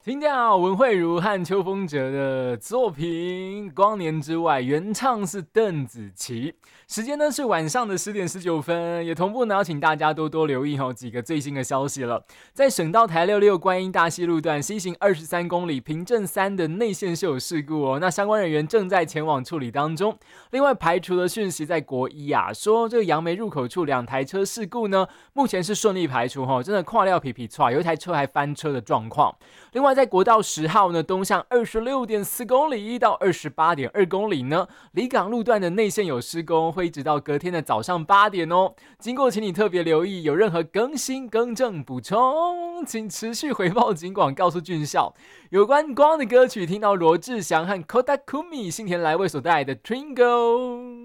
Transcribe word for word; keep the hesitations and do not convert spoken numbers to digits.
听到文慧茹和邱风哲的作品《光年之外》，原唱是邓紫棋。时间呢是晚上的十点十九分，也同步呢要请大家多多留意哦几个最新的消息了。在省道台六六观音大溪路段西行二十三公里平镇三的内线是有事故哦，那相关人员正在前往处理当中。另外排除的讯息在国一啊，说这个杨梅入口处两台车事故呢，目前是顺利排除哦，真的跨料皮皮错，有一台车还翻车的状况。另外，在国道十号呢，东向二十六点四公里到二十八点二公里呢，离港路段的内线有施工，会一直到隔天的早上八点哦。经过，请你特别留意，有任何更新、更正、补充，请持续回报警广，告诉俊孝。有关光的歌曲，听到罗志祥和 Koda Kumi 信田来为所带来的 Tringo。